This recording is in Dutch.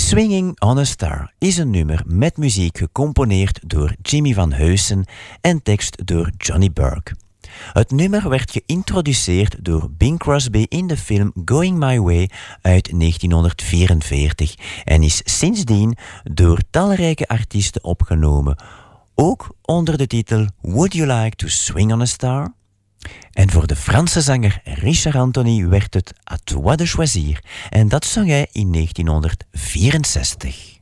Swinging on a Star is een nummer met muziek gecomponeerd door Jimmy Van Heusen en tekst door Johnny Burke. Het nummer werd geïntroduceerd door Bing Crosby in de film Going My Way uit 1944 en is sindsdien door talrijke artiesten opgenomen, ook onder de titel Would You Like to Swing on a Star? En voor de Franse zanger Richard Anthony werd het À toi de choisir en dat zong hij in 1964.